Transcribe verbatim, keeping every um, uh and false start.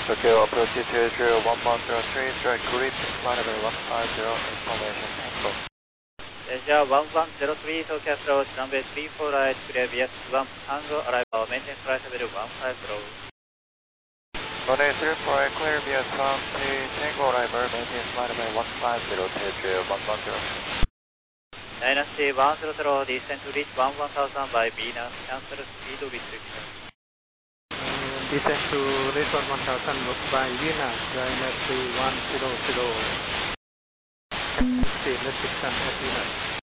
Tokyo approach two zero one one zero three, strike grid, flight level one five zero, information info. Asia one one zero three, Tokyo approach runway three four right, clear V S one, Tango, arrival, maintain flight level one five zero. Runway three four right, clear V S one, Tango, arrival, maintain flight level one five zero, Tokyo one one zero. Dynasty one zero zero, descent to reach one one thousand by Venus, cancel speed restriction. Descent to reach one one thousand by Venus, Dynasty one zero zero. Speed restriction at Venus.